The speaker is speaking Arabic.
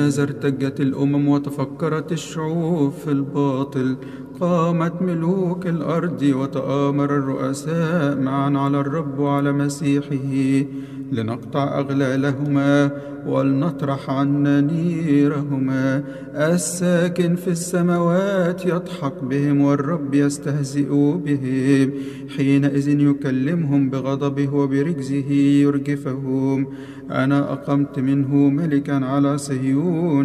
إذا ارتجت الأمم وتفكرت الشعوب في الباطل، قامت ملوك الأرض وتآمر الرؤساء معا على الرب وعلى مسيحه لنقطع أغلالهما ولنطرح عنا نيرهما. الساكن في السماوات يضحك بهم والرب يستهزئ بهم، حينئذ يكلمهم بغضبه وبرجزه يرجفهم. أنا أقمت منه ملكا على صهيون